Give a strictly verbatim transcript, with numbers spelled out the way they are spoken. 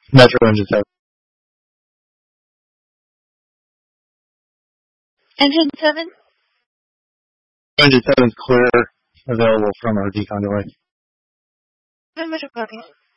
Metro engine seven. Engine seven? Engine seven is clear, available from our decon delay. Metro copy.